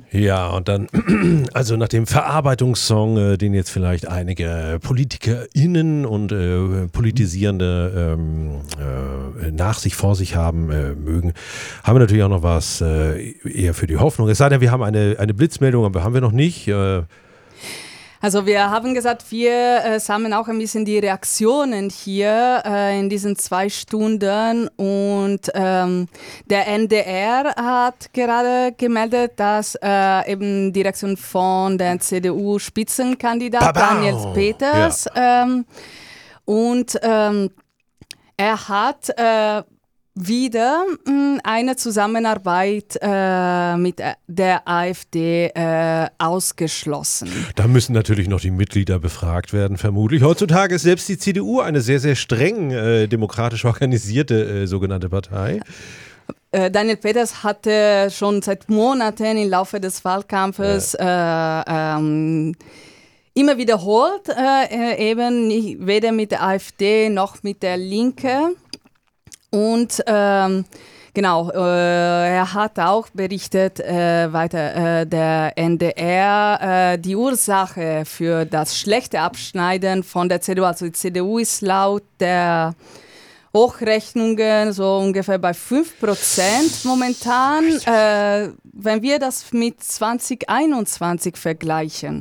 Ja, und dann, also nach dem Verarbeitungssong, den jetzt vielleicht einige PolitikerInnen und Politisierende vor sich haben mögen, haben wir natürlich auch noch was eher für die Hoffnung. Es sei denn, wir haben eine Blitzmeldung, aber haben wir noch nicht. Also wir haben gesagt, wir sammeln auch ein bisschen die Reaktionen hier in diesen 2 Stunden und der NDR hat gerade gemeldet, dass eben die Reaktion von der CDU-Spitzenkandidat Daniel Peters und er hat wieder eine Zusammenarbeit mit der AfD ausgeschlossen. Da müssen natürlich noch die Mitglieder befragt werden, vermutlich. Heutzutage ist selbst die CDU eine sehr, sehr streng demokratisch organisierte sogenannte Partei. Daniel Peters hatte schon seit Monaten im Laufe des Wahlkampfes immer wiederholt, eben nicht, weder mit der AfD noch mit der Linke. Und genau, er hat auch berichtet weiter, der NDR, die Ursache für das schlechte Abschneiden von der CDU, also die CDU ist laut der Hochrechnungen so ungefähr bei 5% momentan, wenn wir das mit 2021 vergleichen.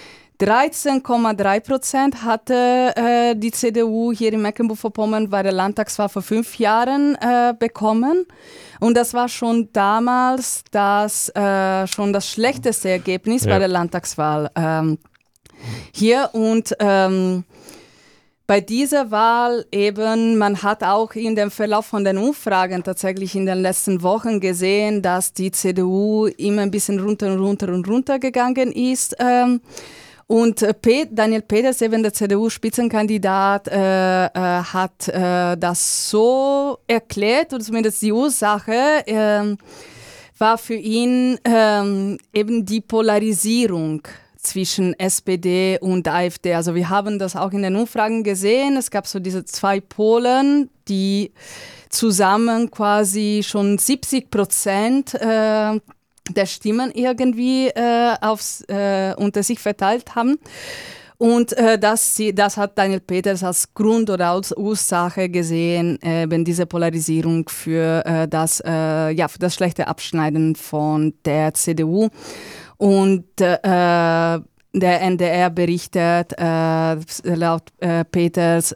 13,3% hatte die CDU hier in Mecklenburg-Vorpommern bei der Landtagswahl vor 5 Jahren bekommen. Und das war schon damals schon das schlechteste Ergebnis bei der Landtagswahl hier. Und bei dieser Wahl eben, man hat auch in dem Verlauf von den Umfragen tatsächlich in den letzten Wochen gesehen, dass die CDU immer ein bisschen runter gegangen ist. Und Daniel Peters, eben der CDU-Spitzenkandidat, hat das so erklärt, oder zumindest die Ursache war für ihn eben die Polarisierung zwischen SPD und AfD. Also wir haben das auch in den Umfragen gesehen. Es gab so diese 2 Polen, die zusammen quasi schon 70% der Stimmen irgendwie unter sich verteilt haben. Und das hat Daniel Peters als Grund oder als Ursache gesehen, eben diese Polarisierung für das schlechte Abschneiden von der CDU. Und der NDR berichtet, laut Peters,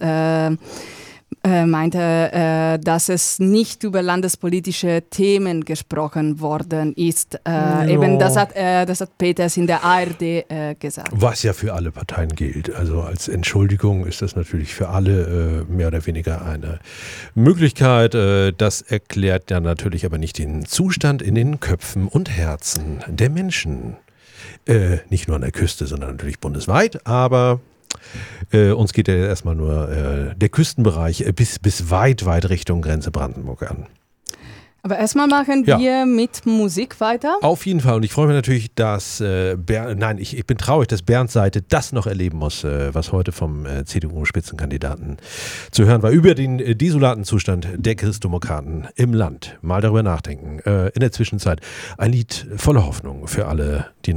meinte, dass es nicht über landespolitische Themen gesprochen worden ist. Eben das hat Peters in der ARD gesagt. Was ja für alle Parteien gilt. Also als Entschuldigung ist das natürlich für alle mehr oder weniger eine Möglichkeit. Das erklärt ja natürlich aber nicht den Zustand in den Köpfen und Herzen der Menschen. Nicht nur an der Küste, sondern natürlich bundesweit, aber uns geht ja erstmal nur der Küstenbereich bis weit Richtung Grenze Brandenburg an. Aber erstmal machen wir mit Musik weiter. Auf jeden Fall. Und ich freue mich natürlich, dass ich bin traurig, dass Bernd Seite das noch erleben muss, was heute vom CDU-Spitzenkandidaten zu hören war, über den desolaten Zustand der Christdemokraten im Land. Mal darüber nachdenken. In der Zwischenzeit ein Lied voller Hoffnung für alle, die